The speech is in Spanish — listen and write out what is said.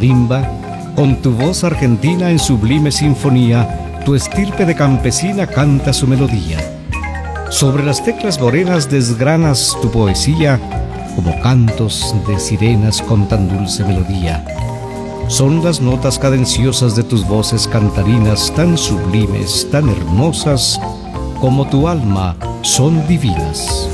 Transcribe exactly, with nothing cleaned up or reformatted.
marimba, con tu voz argentina en sublime sinfonía, tu estirpe de campesina canta su melodía. Sobre las teclas morenas desgranas tu poesía, como cantos de sirenas con tan dulce melodía. Son las notas cadenciosas de tus voces cantarinas tan sublimes, tan hermosas, como tu alma son divinas.